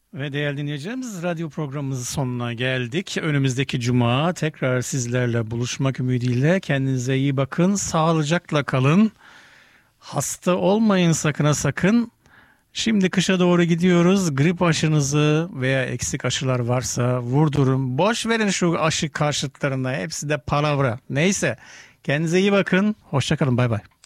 Ve değerli dinleyicilerimiz, radyo programımızın sonuna geldik. Önümüzdeki cuma tekrar sizlerle buluşmak ümidiyle kendinize iyi bakın, sağlıcakla kalın. Hasta olmayın sakın ha sakın. Şimdi kışa doğru gidiyoruz. Grip aşınızı veya eksik aşılar varsa vurdurun. Boş verin şu aşı karşıtlarına. Hepsi de palavra. Neyse. Kendinize iyi bakın. Hoşça kalın. Bay bay.